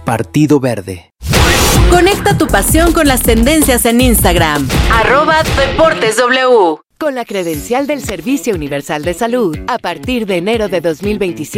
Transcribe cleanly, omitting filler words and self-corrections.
Partido Verde. Conecta tu pasión con las tendencias en Instagram. @DeportesW. Con la credencial del Servicio Universal de Salud, a partir de enero de 2027.